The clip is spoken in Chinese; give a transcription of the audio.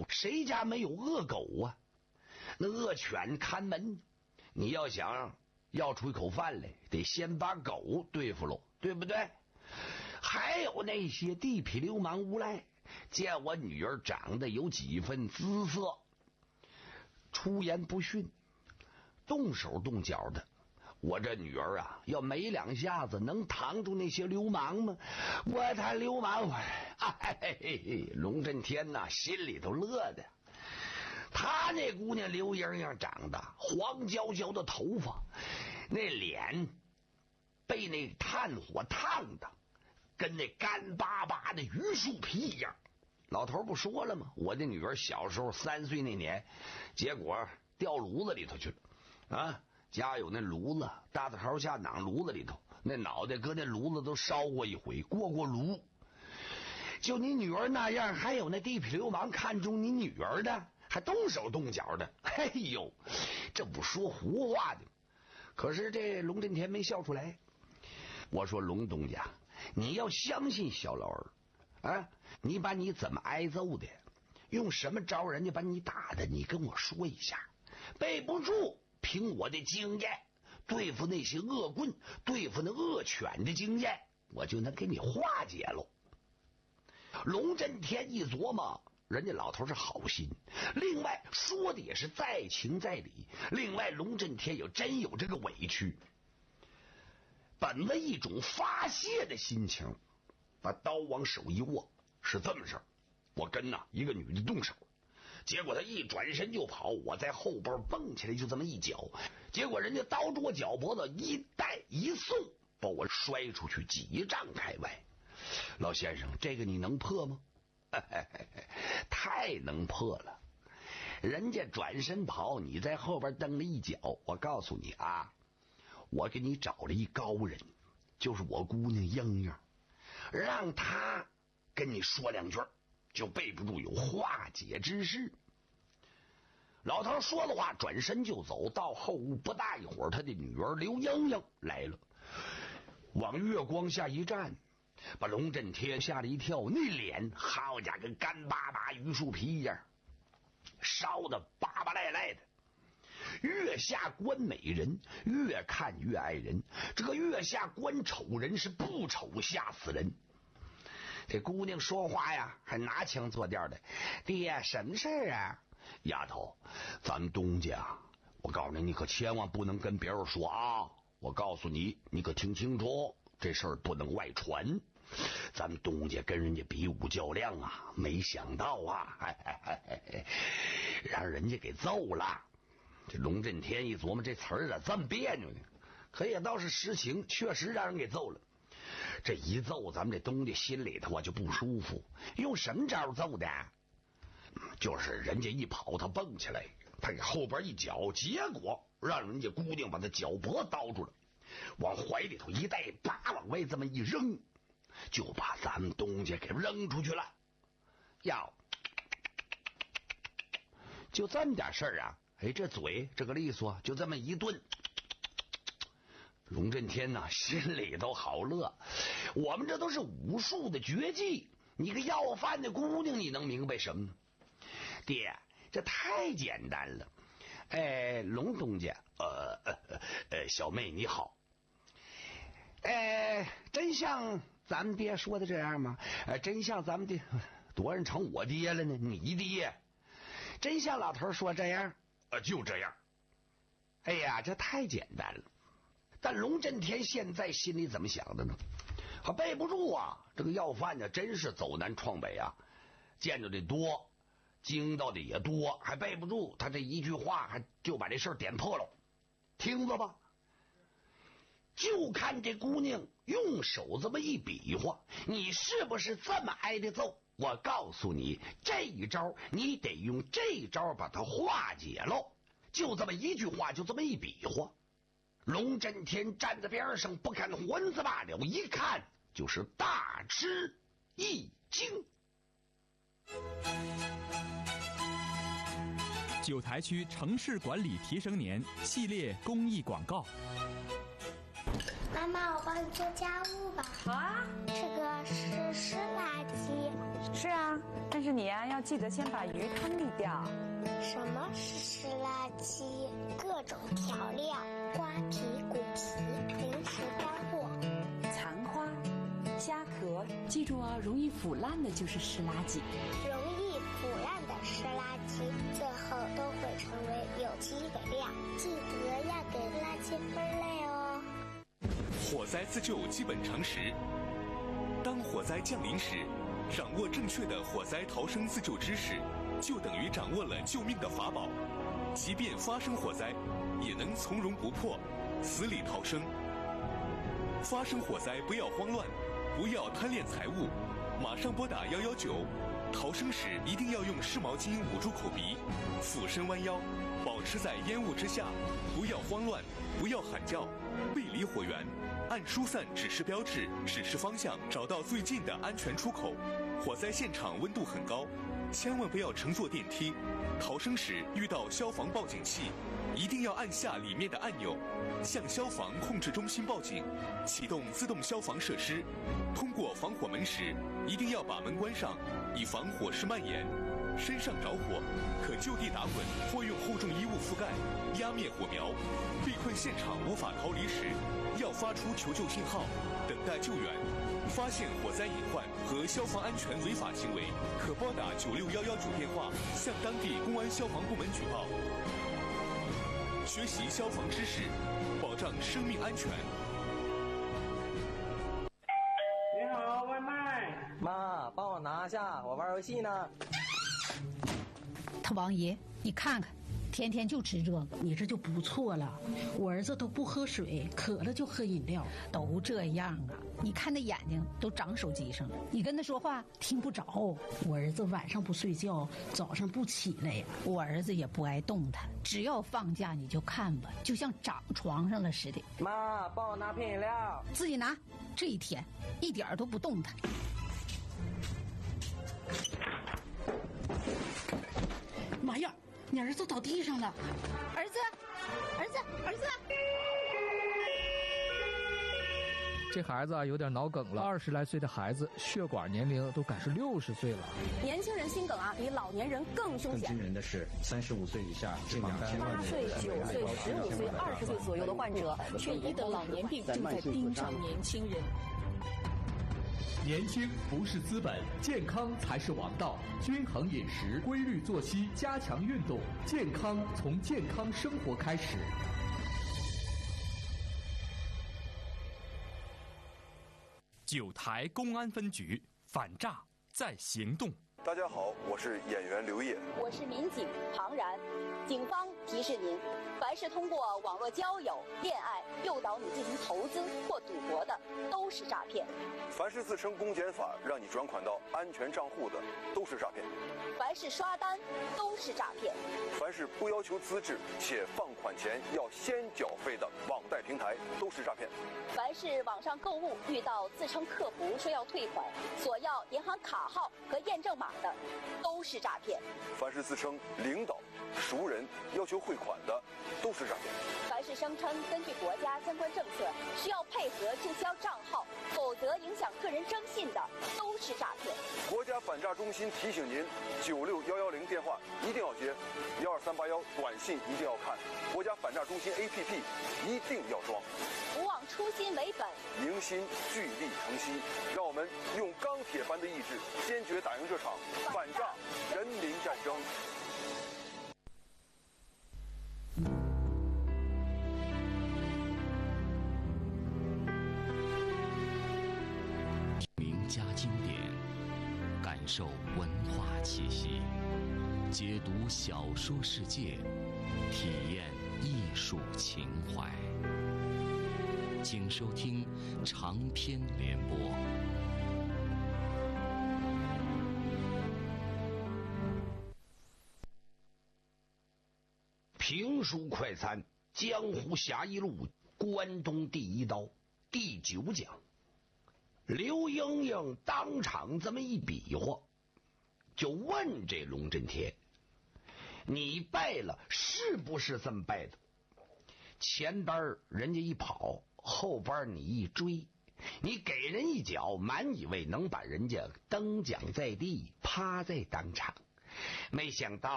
谁家没有恶狗啊？那恶犬看门，你要想要出一口饭来，得先把狗对付喽，对不对？还有那些地痞流氓无赖，见我女儿长得有几分姿色，出言不逊，动手动脚的。我这女儿啊，要没两下子能扛住那些流氓吗？我他流氓，龙震天呐，心里头乐的。他那姑娘刘莹莹长得黄焦焦的头发，那脸被那炭火烫的跟那干巴巴的榆树皮一样。老头不说了吗？我的女儿小时候3岁那年，结果掉炉子里头去了啊！家有那炉子，大子头下囊炉子里头，那脑袋搁那炉子都烧过一回，过炉。就你女儿那样，还有那地痞流氓看中你女儿的，还动手动脚的，哎呦，这不说胡话的。可是这龙震天没笑出来。我说龙东家，你要相信小老儿啊！你把你怎么挨揍的，用什么招人家把你打的，你跟我说一下。背不住，凭我的经验，对付那些恶棍，对付那恶犬的经验，我就能给你化解喽。龙震天一琢磨，人家老头是好心，另外说的也是在情在理，另外龙震天有真有这个委屈，本着一种发泄的心情，把刀往手一握，是这么事儿，我跟一个女的动手，结果他一转身就跑，我在后边蹦起来就这么一脚，结果人家刀住我脚脖子，一带一送，把我摔出去几丈开外。老先生，这个你能破吗？太能破了，人家转身跑，你在后边蹬了一脚。我告诉你啊，我给你找了一高人，就是我姑娘英英，让她跟你说两句，就备不住有化解之事。老头说的话，转身就走，到后屋不大一会儿，他的女儿刘英英来了，往月光下一站，把龙震天吓了一跳，那脸好家伙跟干巴巴榆树皮一样，烧得巴巴赖赖的。月下观美人，越看越爱人，这个月下观丑人，是不丑吓死人。这姑娘说话呀，还拿腔作调的，爹，什么事儿啊？丫头，咱们东家，我告诉你，你可千万不能跟别人说啊！我告诉你，你可听清楚，这事儿不能外传。咱们东家跟人家比武较量啊，没想到啊，让人家给揍了。这龙震天一琢磨，这词儿咋这么别扭呢？可也倒是实情，确实让人给揍了。这一揍，咱们这东家心里头就不舒服。用什么招揍的？就是人家一跑，他蹦起来，他给后边一脚，结果让人家姑娘把他脚脖叨住了，往怀里头一带，叭往外这么一扔，就把咱们东家给扔出去了。要就这么点事儿啊！哎，这嘴这个利索，就这么一顿。龙震天呐，心里头好乐。我们这都是武术的绝技，你个要饭的姑娘，你能明白什么呢？爹，这太简单了。哎，龙东家，小妹你好。真像咱们爹说的这样吗？真像咱们爹，多人成我爹了呢？你爹，真像老头说这样？就这样。哎呀，这太简单了。但龙震天现在心里怎么想的呢？他背不住啊！这个要饭的真是走南闯北啊，见着的多，惊到的也多，还背不住。他这一句话，还就把这事儿点破了。听着吧，就看这姑娘用手这么一比划，你是不是这么挨的揍？我告诉你，这一招你得用这招把它化解喽。就这么一句话，就这么一比划。龙震天站在边上不看还子罢了，一看就是大吃一惊。 九台区城市管理提升年系列公益广告。 妈妈，我帮你做家务吧。 好啊。 这个是湿垃圾， 是啊，但是你呀要记得先把鱼汤沥掉。 什么是湿垃圾？各种调料、瓜皮、骨皮、零食干货、 残花、虾壳，记住啊，容易腐烂的就是湿垃圾。 容易腐烂的湿垃圾，最后都会成为有机肥料。记得要给垃圾分类哦。 火灾自救基本常识：当火灾降临时，掌握正确的火灾逃生自救知识，就等于掌握了救命的法宝。即便发生火灾，也能从容不迫，死里逃生。发生火灾不要慌乱，不要贪恋财物，马上拨打119。逃生时一定要用湿毛巾捂住口鼻，俯身弯腰，保持在烟雾之下，不要慌乱，不要喊叫，背离火源，按疏散指示标志指示方向，找到最近的安全出口。火灾现场温度很高，千万不要乘坐电梯。逃生时遇到消防报警器，一定要按下里面的按钮，向消防控制中心报警，启动自动消防设施。通过防火门时，一定要把门关上，以防火势蔓延。身上着火，可就地打滚或用厚重衣物覆盖，压灭火苗。被困现场无法逃离时，要发出求救信号，等待救援。发现火灾隐患和消防安全违法行为，可拨打96119电话向当地公安消防部门举报。学习消防知识，保障生命安全。 你好，外卖。 妈，帮我拿下，我玩游戏呢。 他王爷，你看看，天天就吃这个， 你这就不错了。我儿子都不喝水，渴了就喝饮料， 都这样啊。你看那眼睛都长手机上了，你跟他说话听不着。 我儿子晚上不睡觉，早上不起来呀。 我儿子也不爱动弹，只要放假你就看吧，就像长床上了似的。 妈，帮我拿瓶饮料。 自己拿，这一天一点都不动弹。 妈呀，你儿子倒地上了！ 儿子，儿子，儿子！ 这孩子啊有点脑梗了，20来岁的孩子血管年龄都赶是60岁了。 年轻人心梗啊，比老年人更凶险。 更惊人的是，35岁以下近2千万 8岁、9岁、15岁、20岁左右的患者，却疑得老年病正在盯上年轻人。 年轻不是资本，健康才是王道。均衡饮食，规律作息，加强运动，健康从健康生活开始。 9台公安分局反诈在行动。 大家好，我是演员刘烨， 我是民警庞然。警方提示您，凡是通过网络交友、恋爱诱导你进行投资或赌博的，都是诈骗。 凡是自称公检法让你转款到安全账户的，都是诈骗。 凡是刷单，都是诈骗。 凡是不要求资质且放款前要先缴费的网贷平台，都是诈骗。 凡是网上购物遇到自称客服说要退款，索要银行卡号和验证码的，都是诈骗。 凡是自称领导、熟人要求汇款的，都是诈骗。 凡是声称根据国家相关政策需要配合注销账号，否则影响个人征信的，都是诈骗。 国家反诈中心提醒您，96110电话一定要接，12381短信一定要看，国家反诈中心 APP 一定要装。 不忘初心为本， 凝心聚力成溪，让我们用钢铁般的意志，坚决打赢这场反诈人民战争。 名家经典，感受文化气息，解读小说世界，体验艺术情怀。请收听长篇联播。 评书快餐，江湖侠义录，关东第一刀，第9讲。刘英英当场这么一比划，就问这龙震天：“你败了是不是这么败的？前边人家一跑，后边你一追， 你给人一脚，满以为能把人家蹬脚在地，趴在当场，没想到